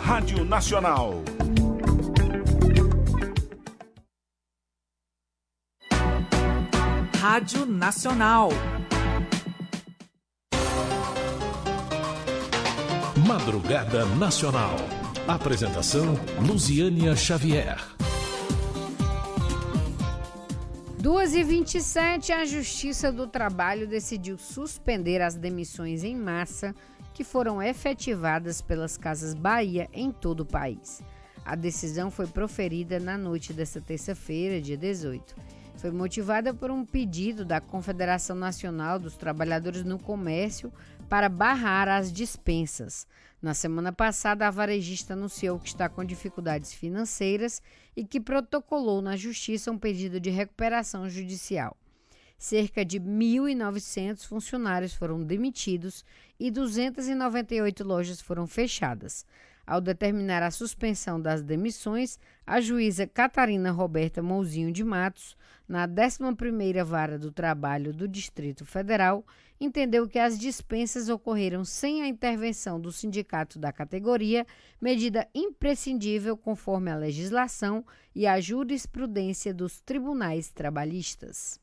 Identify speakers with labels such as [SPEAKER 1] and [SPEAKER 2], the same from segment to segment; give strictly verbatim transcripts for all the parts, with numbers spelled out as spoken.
[SPEAKER 1] Rádio Nacional.
[SPEAKER 2] Rádio Nacional.
[SPEAKER 3] Madrugada Nacional. Apresentação Luziânia Xavier.
[SPEAKER 4] duas e vinte e sete, a Justiça do Trabalho decidiu suspender as demissões em massa que foram efetivadas pelas Casas Bahia em todo o país. A decisão foi proferida na noite desta terça-feira, dia dezoito. Foi motivada por um pedido da Confederação Nacional dos Trabalhadores no Comércio para barrar as dispensas. Na semana passada, a varejista anunciou que está com dificuldades financeiras e que protocolou na Justiça um pedido de recuperação judicial. Cerca de mil e novecentos funcionários foram demitidos e duzentas e noventa e oito lojas foram fechadas. Ao determinar a suspensão das demissões, a juíza Catarina Roberta Mouzinho de Matos, na décima primeira Vara do Trabalho do Distrito Federal, entendeu que as dispensas ocorreram sem a intervenção do sindicato da categoria, medida imprescindível conforme a legislação e a jurisprudência dos tribunais trabalhistas.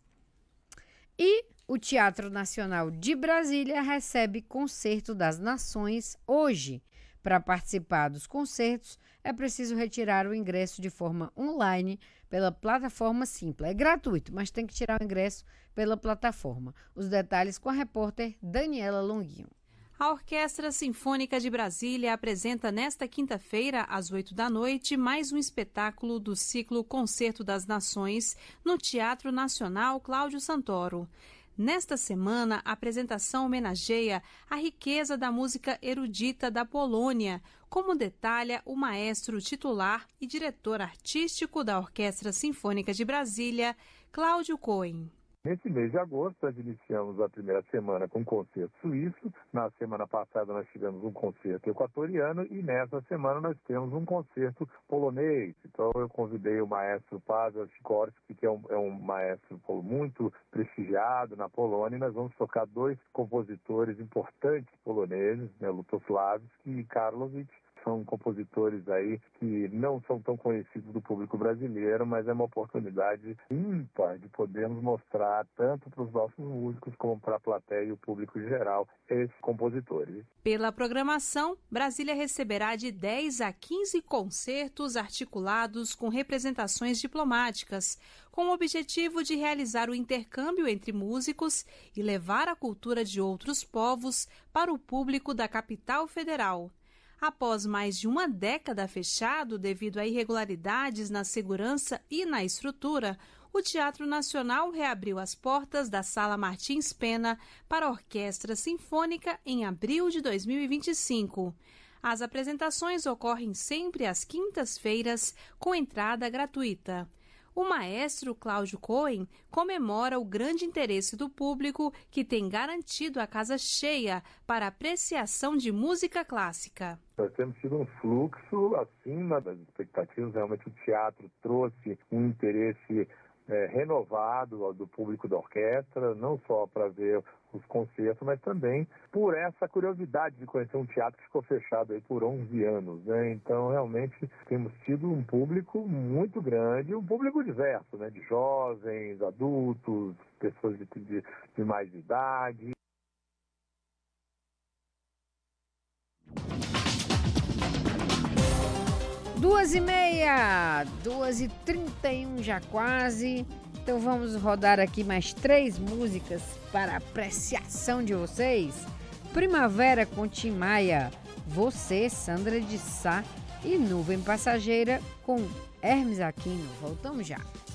[SPEAKER 4] E o Teatro Nacional de Brasília recebe Concerto das Nações hoje. Para participar dos concertos, é preciso retirar o ingresso de forma online pela plataforma Simpla. É gratuito, mas tem que tirar o ingresso pela plataforma. Os detalhes com a repórter Daniela Longuinho.
[SPEAKER 5] A Orquestra Sinfônica de Brasília apresenta nesta quinta-feira, às oito da noite, mais um espetáculo do ciclo Concerto das Nações no Teatro Nacional Cláudio Santoro. Nesta semana, a apresentação homenageia a riqueza da música erudita da Polônia, como detalha o maestro titular e diretor artístico da Orquestra Sinfônica de Brasília, Cláudio Cohen.
[SPEAKER 6] Nesse mês de agosto, nós iniciamos a primeira semana com um concerto suíço. Na semana passada, nós tivemos um concerto equatoriano e nessa semana nós temos um concerto polonês. Então, eu convidei o maestro Paweł Sikorski, que é um, é um maestro muito prestigiado na Polônia, e nós vamos tocar dois compositores importantes poloneses, né, Lutosławski e Karlowicz. São compositores aí que não são tão conhecidos do público brasileiro, mas é uma oportunidade ímpar de podermos mostrar tanto para os nossos músicos como para a plateia e o público em geral esses compositores.
[SPEAKER 5] Pela programação, Brasília receberá de dez a quinze concertos articulados com representações diplomáticas, com o objetivo de realizar o intercâmbio entre músicos e levar a cultura de outros povos para o público da capital federal. Após mais de uma década fechado devido a irregularidades na segurança e na estrutura, o Teatro Nacional reabriu as portas da Sala Martins Pena para a Orquestra Sinfônica em abril de dois mil e vinte e cinco. As apresentações ocorrem sempre às quintas-feiras, com entrada gratuita. O maestro Cláudio Cohen comemora o grande interesse do público que tem garantido a casa cheia para apreciação de música clássica.
[SPEAKER 6] Nós temos tido um fluxo acima das expectativas. Realmente o teatro trouxe um interesse é, renovado do público da orquestra, não só para ver os concertos, mas também por essa curiosidade de conhecer um teatro que ficou fechado aí por onze anos, né? Então, realmente, temos tido um público muito grande, um público diverso, né? De jovens, adultos, pessoas de, de, de mais idade.
[SPEAKER 4] Duas e meia, duas e trinta e um já quase. Então vamos rodar aqui mais três músicas para apreciação de vocês. Primavera com Tim Maia, Você, Sandra de Sá e Nuvem Passageira com Hermes Aquino. Voltamos já.